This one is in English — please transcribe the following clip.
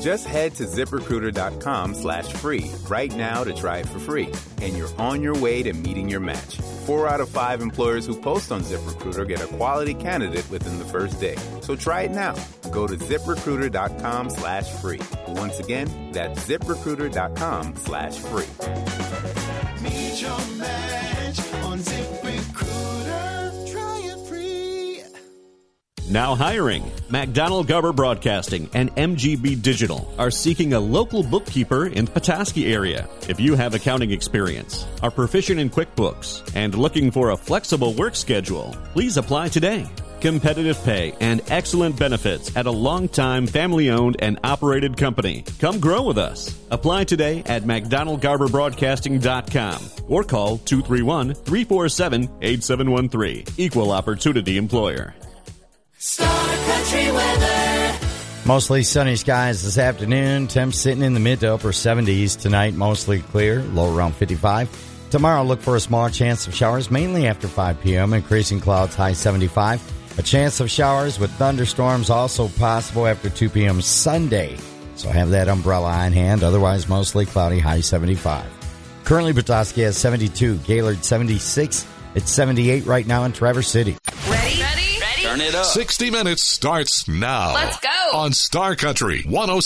Just head to ZipRecruiter.com/free right now to try it for free. And you're on your way to meeting your match. 4 out of 5 employers who post on ZipRecruiter get a quality candidate within the first day. So try it now. Go to ZipRecruiter.com/free. Once again, that's ZipRecruiter.com/free. Meet your match on ZipRecruiter. Try it free. Now hiring. McDonald Garber Broadcasting and MGB Digital are seeking a local bookkeeper in the Petoskey area. If you have accounting experience, are proficient in QuickBooks, and looking for a flexible work schedule, please apply today. Competitive pay and excellent benefits at a long-time family-owned and operated company. Come grow with us. Apply today at McDonaldGarberBroadcasting.com or call 231-347-8713. Equal Opportunity Employer. Star Country weather. Mostly sunny skies this afternoon. Temps sitting in the mid to upper 70s tonight. Mostly clear, low around 55. Tomorrow, look for a small chance of showers, mainly after 5 p.m. Increasing clouds, high 75. A chance of showers with thunderstorms also possible after 2 p.m. Sunday. So have that umbrella on hand. Otherwise, mostly cloudy, high 75. Currently, Petoskey has 72. Gaylord, 76. It's 78 right now in Traverse City. Ready? Turn it up. 60 Minutes starts now. Let's go. On Star Country 106.